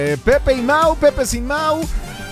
Pepe y Mau, Pepe sin Mau.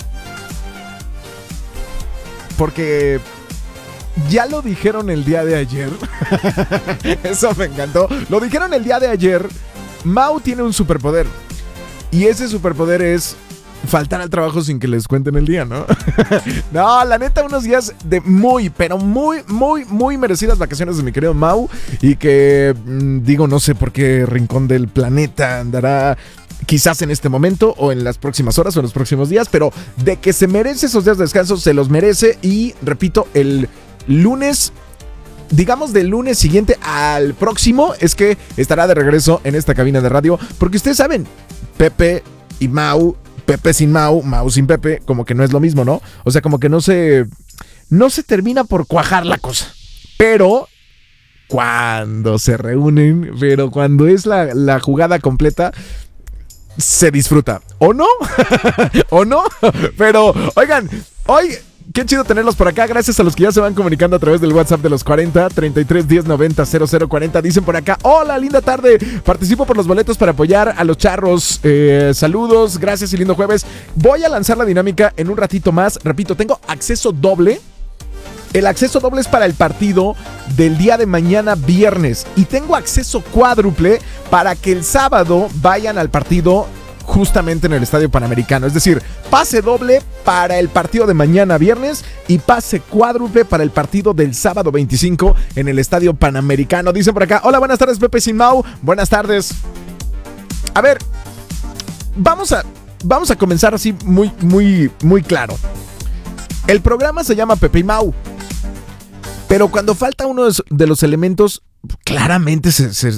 Porque ya lo dijeron el día de ayer. Eso me encantó. Lo dijeron el día de ayer. Mau tiene un superpoder. Y ese superpoder es faltar al trabajo sin que les cuenten el día, ¿no? No, la neta, unos días de muy merecidas vacaciones de mi querido Mau. Y que, digo, no sé por qué rincón del planeta andará, quizás en este momento o en las próximas horas o en los próximos días, pero de que se merece esos días de descanso, se los merece. Y repito, el lunes, digamos del lunes siguiente al próximo, es que estará de regreso en esta cabina de radio, porque ustedes saben, Pepe y Mau, Pepe sin Mau, Mau sin Pepe, como que no es lo mismo, ¿no? O sea, como que no se termina por cuajar la cosa, pero cuando se reúnen, pero cuando es la jugada completa, se disfruta, ¿o no? ¿O no? Pero, oigan, hoy qué chido tenerlos por acá. Gracias a los que ya se van comunicando a través del WhatsApp de los 40 33 10 90 0040. Dicen por acá: hola, linda tarde. Participo por los boletos para apoyar a los charros. Saludos, gracias y lindo jueves. Voy a lanzar la dinámica en un ratito más. Repito, tengo acceso doble. El acceso doble es para el partido del día de mañana viernes. Y tengo acceso cuádruple para que el sábado vayan al partido justamente en el Estadio Panamericano. Es decir, pase doble para el partido de mañana viernes y pase cuádruple para el partido del sábado 25 en el Estadio Panamericano. Dicen por acá: hola, buenas tardes, Pepe sin Mau. Buenas tardes. A ver, vamos a comenzar así muy claro. El programa se llama Pepe y Mau, pero cuando falta uno de los elementos, claramente se